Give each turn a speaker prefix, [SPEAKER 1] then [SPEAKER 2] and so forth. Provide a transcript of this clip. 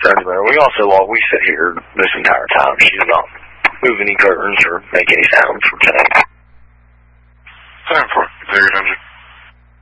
[SPEAKER 1] concerned about her. We sit here this entire time. She did not move any curtains or make any sounds for today.
[SPEAKER 2] Time for it. Very